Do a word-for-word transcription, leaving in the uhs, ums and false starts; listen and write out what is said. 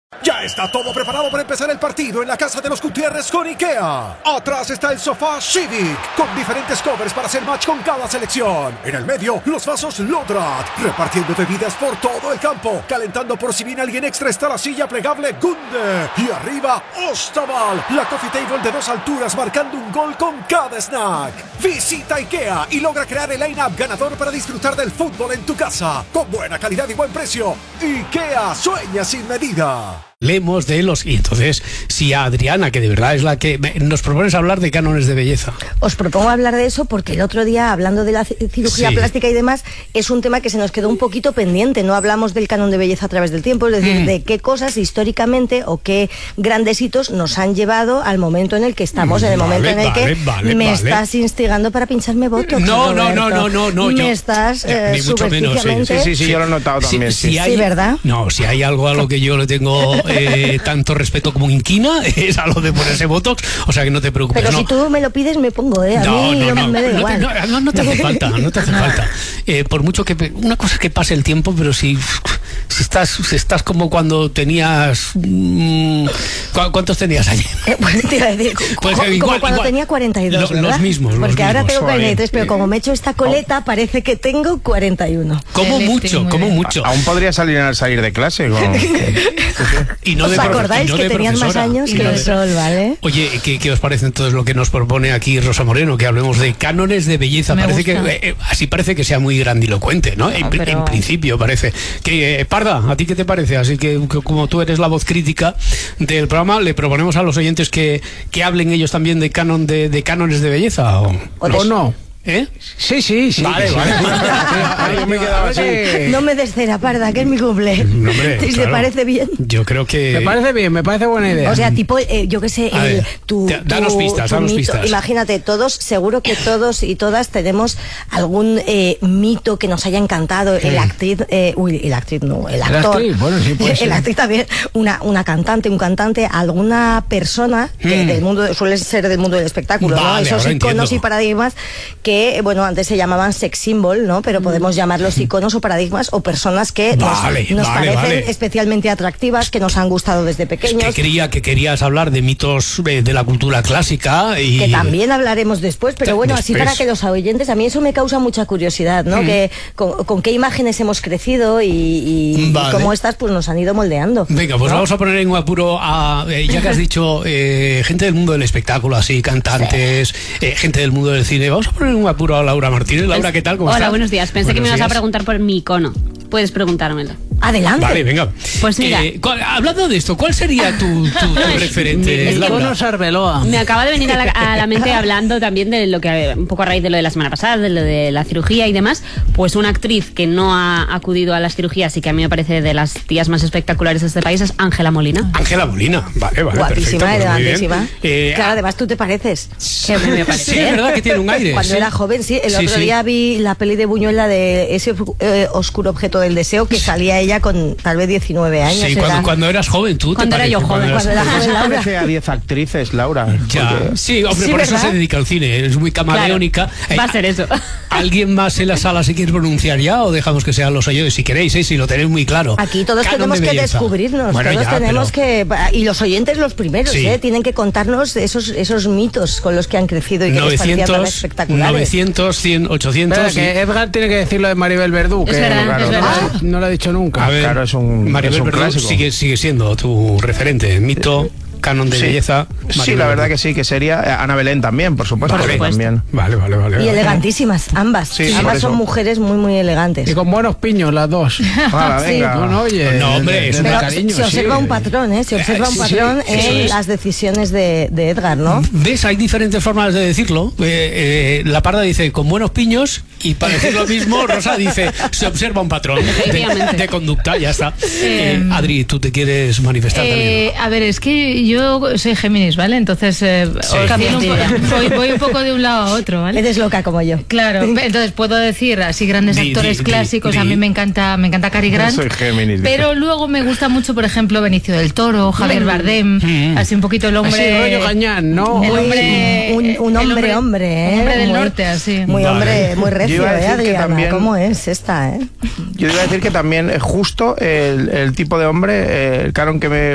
Ya está todo preparado para empezar el partido en la casa de los Gutiérrez con IKEA. Atrás está el sofá Civic, con diferentes covers para hacer match con cada selección. En el medio, los vasos Lodrat, repartiendo bebidas por todo el campo. Calentando por si viene alguien extra está la silla plegable Gunde. Y arriba, Ostaval, la coffee table de dos alturas marcando un gol con cada snack. Visita IKEA y logra crear el line-up ganador para disfrutar del fútbol en tu casa. Con buena calidad y buen precio. IKEA sueña sin medida. Leemos de los... Y entonces, si a Adriana, que de verdad es la que... Nos propones hablar de cánones de belleza. Os propongo hablar de eso porque el otro día, hablando de la cirugía sí. plástica y demás, es un tema que se nos quedó un poquito pendiente. No hablamos del canon de belleza a través del tiempo, es decir, mm. de qué cosas históricamente o qué grandes hitos nos han llevado al momento en el que estamos, en el vale, momento en el vale, que vale, me vale. estás instigando para pincharme botox. No, no, no, no, no, no. Me yo, estás eh, eh, mucho menos, sí. Sí, sí, sí, yo lo he notado también. Si, sí, si hay, sí, ¿verdad? No, si hay algo a lo que yo le tengo eh, tanto respeto como inquina, es a lo de ponerse botox, o sea que no te preocupes. Pero no. si tú me lo pides, me pongo, ¿eh? A no, mí no, no, me da no, igual. No, no, no te hace falta, no te hace falta. Eh, por mucho que... Una cosa es que pase el tiempo, pero si, si, estás, si estás como cuando tenías... Mmm, ¿Cuántos tenías ayer? Eh, bueno, te iba a decir, pues, como, igual, como cuando igual. tenía cuarenta y dos, Lo, ¿verdad? Los mismos, los Porque ahora mismos. tengo cuarenta y tres, pero como me he hecho esta coleta, parece que tengo cuarenta y uno. Como mucho, como mucho. Aún podría salir al salir de clase. Como... y no ¿Os de acordáis no que de tenían más años que el sol, ¿vale? Oye, ¿qué, ¿qué os parece entonces lo que nos propone aquí Rosa Moreno? Que hablemos de cánones de belleza. Me parece gusta. que eh, así parece que sea muy grandilocuente, ¿no? En, No, pero... en principio parece. Que eh, Parda, ¿a ti qué te parece? Así que, que como tú eres la voz crítica del programa, le proponemos a los oyentes que, que hablen ellos también de canon de, de cánones de belleza. ¿O, ¿O no? no? ¿Eh? Sí, sí, sí. Vale, sí, vale. Sí. Ay, yo me he quedado así. No me des cera, Parda, que es mi cumple. No, hombre, ¿Te claro. parece bien? Yo creo que... Me parece bien, me parece buena idea. O sea, tipo, eh, yo qué sé, A el, ver, tu, te- danos tu- pistas, tu danos mito. pistas. Imagínate, todos, seguro que todos y todas tenemos algún eh, mito que nos haya encantado. El actriz, eh, uy, el actriz no, el actor. actriz, bueno, sí, puede El ser. actriz también, una, una cantante, un cantante, alguna persona que Mm. del mundo, suele ser del mundo del espectáculo, ¿no? Vale, Esos ahora iconos entiendo. y paradigmas que, bueno, antes se llamaban sex symbol, ¿no? Pero podemos llamarlos iconos o paradigmas o personas que nos, Vale, nos vale, parecen vale. especialmente atractivas, que nos han gustado desde pequeños. Que quería que querías hablar de mitos eh, de la cultura clásica y Que también hablaremos después, pero bueno, así Después. para que los oyentes, a mí eso me causa mucha curiosidad, ¿no? Mm. Que con, con qué imágenes hemos crecido y, y, Vale. y cómo estas pues nos han ido moldeando. Venga, pues ¿no? vamos a poner en un apuro a, eh, ya que has dicho, eh, gente del mundo del espectáculo, así, cantantes, eh, gente del mundo del cine. Vamos a poner en un apuro a Laura Martínez. Laura, ¿qué tal? ¿Cómo Hola, estás? buenos días. Pensé Buenos que me ibas días. a preguntar por mi icono. Puedes preguntármelo. Adelante. Vale, venga. Pues mira. Eh, ¿cuál- hablando de esto, ¿cuál sería tu, tu, tu referente, Es Laura? Arbeloa. Me acaba de venir a la, a la mente hablando también de lo que, un poco a raíz de lo de la semana pasada, de lo de la cirugía y demás, pues una actriz que no ha acudido a las cirugías y que a mí me parece de las tías más espectaculares de este país es Ángela Molina. Ángela Molina. Vale, vale, Guapísima, perfecto, pues muy bien. elegantísima. Eh, Claro, además tú te pareces. Que a mí me parece. Sí, es verdad que tiene un aire. Cuando sí. era joven, sí. El Sí, otro sí. día vi la peli de Buñuel, de ese eh, oscuro objeto del deseo, que salía ella con tal vez diecinueve años. Sí, era- cuando, cuando eras joven, tú. Cuando te era yo parece, joven, eras- cuando era joven. Se Laura. parece a diez actrices, Laura. Ya, porque- sí, hombre, Sí, por eso ¿verdad? se dedica al cine, es muy camaleónica. Va a ser eso. ¿Alguien más en la sala se quiere pronunciar ya o dejamos que sean los oyentes? Si queréis, ¿eh? Si lo tenéis muy claro. Aquí todos Canon tenemos de que belleza. descubrirnos, Bueno, todos ya, tenemos pero que... Y los oyentes los primeros, Sí. ¿eh? Tienen que contarnos esos, esos mitos con los que han crecido y que les parecían tan novecientos, espectaculares. novecientos, cien, ochocientos. Espera, que Edgar tiene que decir lo de Maribel Verdú, Es que verdad, claro, es no, verdad. lo- no lo ha dicho nunca. A ver, claro, es un, Maribel es un Verdú clásico. sigue, sigue siendo tu referente, mito, canon de Sí. belleza. Sí, Maribel la verdad Verdú. que sí, que sería eh, Ana Belén también, por supuesto. Vale. que supuesto. También. Vale, vale, vale. Y vale. elegantísimas, ambas. Sí, por ambas eso. son mujeres muy, muy elegantes. Y con buenos piños las dos. Hala, Sí. venga. No, no, oye, No, hombre, de- es de- de Pero cariño, se observa sí. un patrón, ¿eh? Se observa un Sí, patrón sí, eso en es. las decisiones de, de Edgar, ¿no? ¿Ves? Hay diferentes formas de decirlo. Eh, eh, la Parda dice con buenos piños y para decir lo mismo, Rosa dice se observa un patrón de, Efectivamente. de conducta, ya está. Eh, Eh, Adri, tú te quieres manifestar Eh, a ver, es que yo soy Géminis, ¿vale? Entonces eh, Sí. os cambio un po- Bien. voy, voy un poco de un lado a otro, ¿vale? Eres loca como yo. Claro, entonces puedo decir así grandes Di, actores di, di, clásicos, di. a mí me encanta, me encanta Cary Grant. Soy Géminis, dice. Pero luego me gusta mucho, por ejemplo, Benicio del Toro, Javier Bardem, Mm. así un poquito el hombre. Así, rollo Gañán, ¿no? El Muy- hombre, un, un el hombre, hombre, ¿eh? un hombre del Muy- norte, así. Muy Vale. hombre, muy Yo recio, iba a ¿eh, decir que Adriana? también- ¿Cómo es esta, eh? Yo iba a decir que también eh, justo el, el tipo de hombre, eh, el canon que me